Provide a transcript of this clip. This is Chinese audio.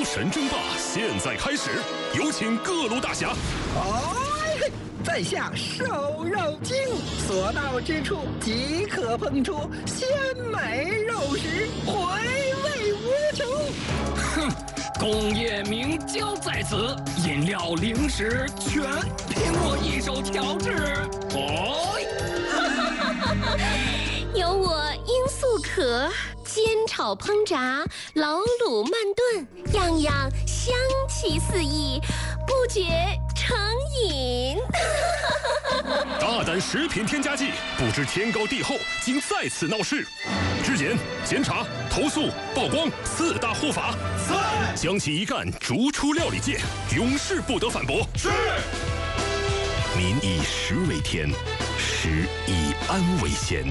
神争霸现在开始，有请各路大侠。 哎，在下瘦肉精，所到之处即可烹出鲜美肉食，回味无穷。 哼，工业名焦在此，饮料零食全凭我一手调制。 有我罂粟壳，煎炒烹炸，老卤慢炖，样样香气四溢，不觉成瘾。 大胆食品添加剂，不知天高地厚，竟再次闹事。质检、检查、投诉、曝光4大护法，将其一干逐出料理界，永世不得反驳。是。民以食为天，食以安为先。